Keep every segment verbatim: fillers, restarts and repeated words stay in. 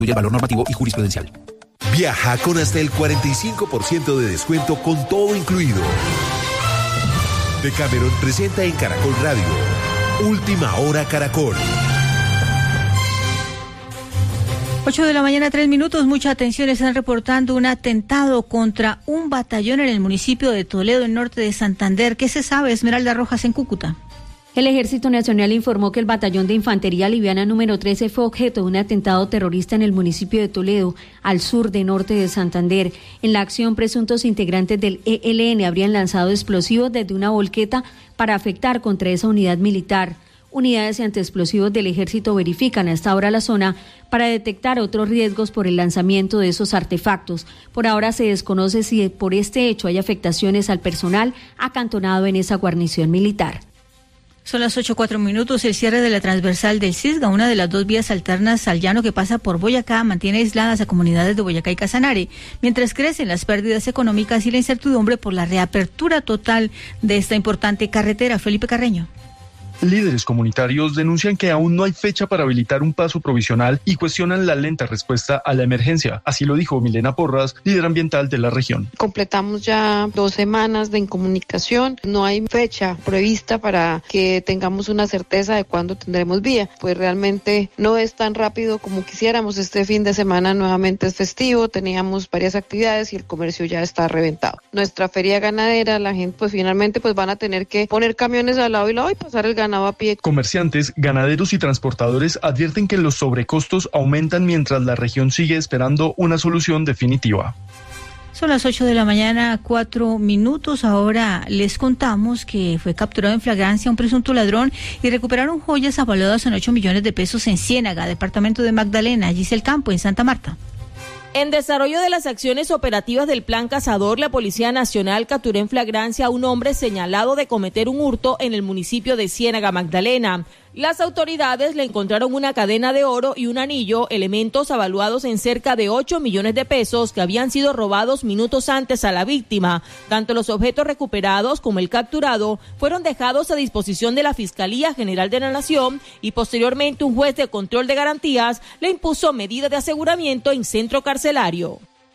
el valor normativo y jurisprudencial. Viaja con hasta el cuarenta y cinco por ciento de descuento con todo incluido. Decameron presenta en Caracol Radio Última Hora Caracol. ocho de la mañana, tres minutos. Mucha atención, están reportando un atentado contra un batallón en el municipio de Toledo, en norte de Santander. ¿Qué se sabe, Esmeralda Rojas, en Cúcuta? El Ejército Nacional informó que el batallón de Infantería Liviana número trece fue objeto de un atentado terrorista en el municipio de Toledo, al sur de norte de Santander. En la acción, presuntos integrantes del E L N habrían lanzado explosivos desde una volqueta para afectar contra esa unidad militar. Unidades antiexplosivos del Ejército verifican a esta hora la zona para detectar otros riesgos por el lanzamiento de esos artefactos. Por ahora se desconoce si por este hecho hay afectaciones al personal acantonado en esa guarnición militar. Son las ocho, cuatro minutos. El cierre de la transversal del Cisga, una de las dos vías alternas al llano que pasa por Boyacá, mantiene aisladas a comunidades de Boyacá y Casanare, mientras crecen las pérdidas económicas y la incertidumbre por la reapertura total de esta importante carretera. Felipe Carreño. Líderes comunitarios denuncian que aún no hay fecha para habilitar un paso provisional y cuestionan la lenta respuesta a la emergencia. Así lo dijo Milena Porras, líder ambiental de la región. Completamos ya dos semanas de incomunicación. No hay fecha prevista para que tengamos una certeza de cuándo tendremos vía. Pues realmente no es tan rápido como quisiéramos. Este fin de semana nuevamente es festivo, teníamos varias actividades y el comercio ya está reventado. Nuestra feria ganadera, la gente pues finalmente pues van a tener que poner camiones al lado y lado y pasar el ganado a pie. Comerciantes, ganaderos y transportadores advierten que los sobrecostos aumentan mientras la región sigue esperando una solución definitiva. Son las ocho de la mañana, cuatro minutos. Ahora les contamos que fue capturado en flagrancia un presunto ladrón y recuperaron joyas avaladas en ocho millones de pesos en Ciénaga, departamento de Magdalena, Giselle Campo, en Santa Marta. En desarrollo de las acciones operativas del Plan Cazador, la Policía Nacional capturó en flagrancia a un hombre señalado de cometer un hurto en el municipio de Ciénaga, Magdalena. Las autoridades le encontraron una cadena de oro y un anillo, elementos avaluados en cerca de ocho millones de pesos que habían sido robados minutos antes a la víctima. Tanto los objetos recuperados como el capturado fueron dejados a disposición de la Fiscalía General de la Nación y posteriormente un juez de control de garantías le impuso medida de aseguramiento en centro carcelario.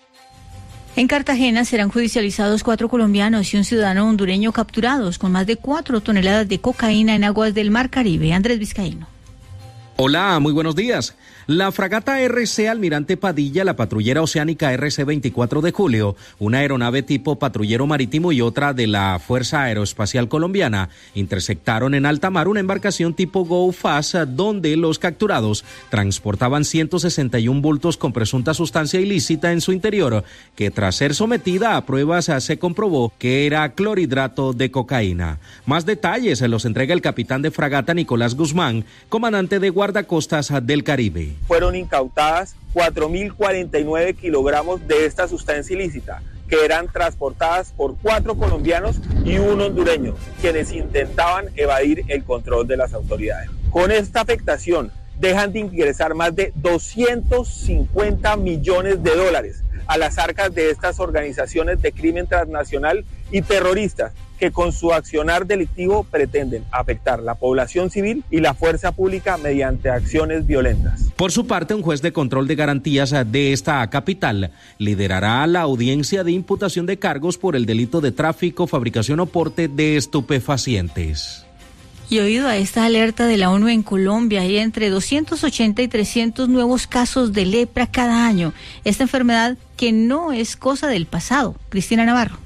En Cartagena serán judicializados cuatro colombianos y un ciudadano hondureño capturados con más de cuatro toneladas de cocaína en aguas del Mar Caribe. Andrés Vizcaíno. Hola, muy buenos días. La fragata R C Almirante Padilla, la patrullera oceánica R C veinticuatro de julio, una aeronave tipo patrullero marítimo y otra de la Fuerza Aeroespacial Colombiana, intersectaron en alta mar una embarcación tipo Go Fast, donde los capturados transportaban ciento sesenta y uno bultos con presunta sustancia ilícita en su interior, que tras ser sometida a pruebas se comprobó que era clorhidrato de cocaína. Más detalles se los entrega el capitán de fragata Nicolás Guzmán, comandante de guardacostas del Caribe. Fueron incautadas cuatro mil cuarenta y nueve kilogramos de esta sustancia ilícita, que eran transportadas por cuatro colombianos y un hondureño, quienes intentaban evadir el control de las autoridades. Con esta afectación dejan de ingresar más de doscientos cincuenta millones de dólares a las arcas de estas organizaciones de crimen transnacional y terroristas, que con su accionar delictivo pretenden afectar la población civil y la fuerza pública mediante acciones violentas. Por su parte, un juez de control de garantías de esta capital liderará la audiencia de imputación de cargos por el delito de tráfico, fabricación o porte de estupefacientes. Y oído a esta alerta de la ONU en Colombia, hay entre doscientos ochenta y trescientos nuevos casos de lepra cada año. Esta enfermedad que no es cosa del pasado. Cristina Navarro.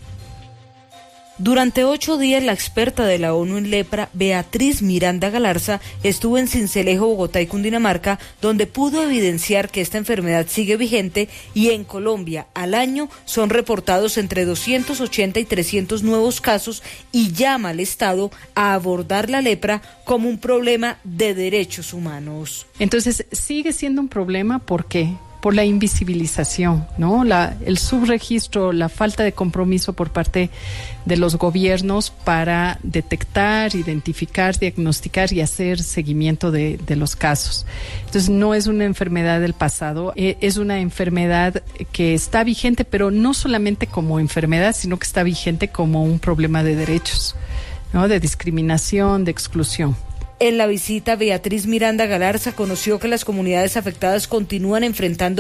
Durante ocho días, la experta de la ONU en lepra, Beatriz Miranda Galarza, estuvo en Sincelejo, Bogotá y Cundinamarca, donde pudo evidenciar que esta enfermedad sigue vigente y en Colombia al año son reportados entre doscientos ochenta y trescientos nuevos casos y llama al Estado a abordar la lepra como un problema de derechos humanos. Entonces, sigue siendo un problema, ¿por qué? Por la invisibilización, ¿no? La, el subregistro, la falta de compromiso por parte de los gobiernos para detectar, identificar, diagnosticar y hacer seguimiento de, de los casos. Entonces, no es una enfermedad del pasado, eh, es una enfermedad que está vigente, pero no solamente como enfermedad, sino que está vigente como un problema de derechos, ¿no? De discriminación, de exclusión. En la visita, Beatriz Miranda Galarza conoció que las comunidades afectadas continúan enfrentando